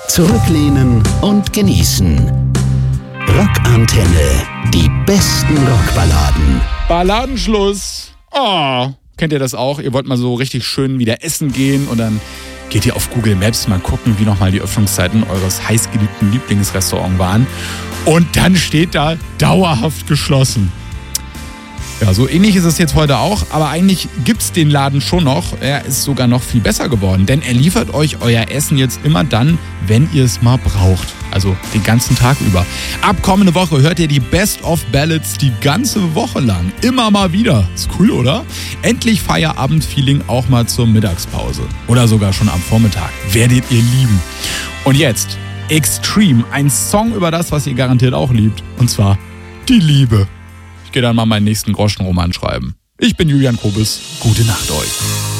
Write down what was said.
Zurücklehnen und genießen. Rockantenne. Die besten Rockballaden. Balladenschluss. Oh, kennt ihr das auch? Ihr wollt mal so richtig schön wieder essen gehen und dann geht ihr auf Google Maps mal gucken, wie nochmal die Öffnungszeiten eures heißgeliebten Lieblingsrestaurants waren. Und dann steht da dauerhaft geschlossen. Ja, so ähnlich ist es jetzt heute auch, aber eigentlich gibt's den Laden schon noch. Er ist sogar noch viel besser geworden, denn er liefert euch euer Essen jetzt immer dann, wenn ihr es mal braucht. Also den ganzen Tag über. Ab kommende Woche hört ihr die Best of Ballads die ganze Woche lang. Immer mal wieder. Ist cool, oder? Endlich Feierabend-Feeling auch mal zur Mittagspause. Oder sogar schon am Vormittag. Werdet ihr lieben. Und jetzt Extreme, ein Song über das, was ihr garantiert auch liebt. Und zwar die Liebe. Ich gehe dann mal meinen nächsten Groschenroman schreiben. Ich bin Julian Kobis. Gute Nacht euch.